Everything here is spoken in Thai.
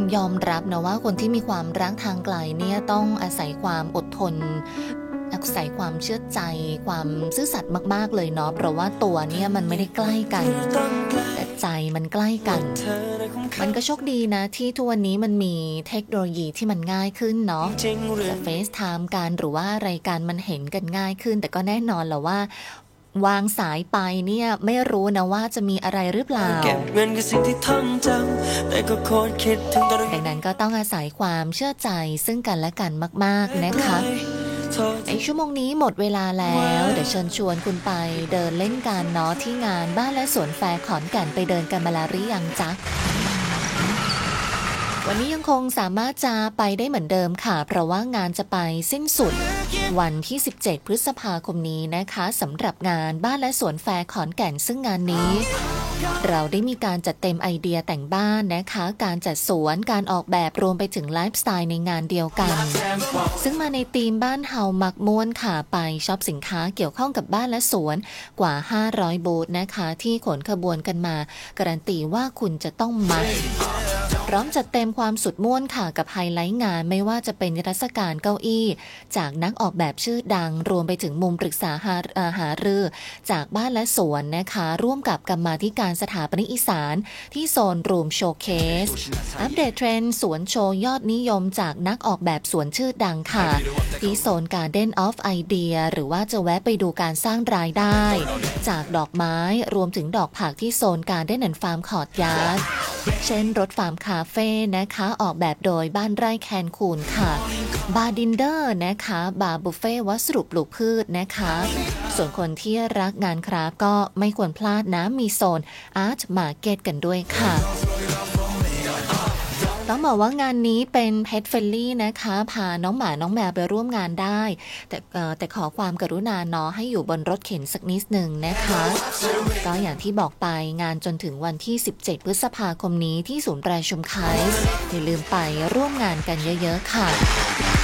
ยอมรับนะว่าคนที่มีความรักทางไกลเนี่ยต้องอาศัยความอดทนอาศัยความเชื่อใจความซื่อสัตย์มากๆเลยเนาะเพราะว่าตัวเนี่ยมันไม่ได้ใกล้กันแต่ใจมันใกล้กันมันก็โชคดีนะที่ทุกวันนี้มันมีเทคโนโลยีที่มันง่ายขึ้นเนาะจะเฟซไทม์กันหรือว่าอะไรกันมันเห็นกันง่ายขึ้นแต่ก็แน่นอนแหละว่าวางสายไปเนี่ยไม่รู้นะว่าจะมีอะไรหรือเปล่าดังนั้นก็ต้องอาศัยความเชื่อใจซึ่งกันและกันมากๆนะคะในชั่วโมงนี้หมดเวลาแล้วเดี๋ยวเชิญชวนคุณไปเดินเล่นกันเนาะที่งานบ้านและสวนแฟร์ขอนแก่นไปเดินกันมาแล้วหรือยังจ๊ะวันนี้ยังคงสามารถจะไปได้เหมือนเดิมค่ะเพราะว่างานจะไปสิ้นสุดวันที่17พฤษภาคมนี้นะคะสำหรับงานบ้านและสวนแฟร์ขอนแก่นซึ่งงานนี้เราได้มีการจัดเต็มไอเดียแต่งบ้านนะคะการจัดสวนการออกแบบรวมไปถึงไลฟ์สไตล์ในงานเดียวกันซึ่งมาในธีมบ้านเฮามักม่วนค่ะไปช็อปสินค้าเกี่ยวข้องกับบ้านและสวนกว่า500บูธนะคะที่ขนขบวนกันมาการันตีว่าคุณจะต้องมักพร้อมจัดเต็มความสุดม่วนค่ะกับไฮไลท์งานไม่ว่าจะเป็นนิทรรศการเก้าอี้จากนักออกแบบชื่อดังรวมไปถึงมุมปรึกษาหารือจากบ้านและสวนนะคะร่วมกับกรรมาธิการสถาปนิกอีสานที่โซนรูมโชว์เคสอัปเดตเทรนด์สวนโชว์ยอดนิยมจากนักออกแบบสวนชื่อดังค่ะที่โซน Garden of Idea หรือว่าจะแวะไปดูการสร้างรายได้จากดอกไม้รวมถึงดอกผักที่โซน Garden and Farm Courtyard เช่นรถฟาร์มคาเฟ่นะคะออกแบบโดยบ้านไร่แคนคูนค่ะบาร์ดินเดอร์นะคะบาร์บุฟเฟ่วัสดุปลูกพืชนะคะส่วนคนที่รักงานคราฟต์ก็ไม่ควรพลาดนะมีโซนอาร์ตมาร์เก็ตกันด้วยค่ะต้องบอกว่างานนี้เป็น Pet Friendly นะคะพาน้องหมาน้องแมวไปร่วมงานได้แต่ขอความกรุณาเนาะให้อยู่บนรถเข็นสักนิดหนึ่งนะคะก็อย่างที่บอกไปงานจนถึงวันที่17พฤษภาคมนี้ที่ศูนย์ประชุมไคส์อย่าลืมไปร่วมงานกันเยอะๆค่ะ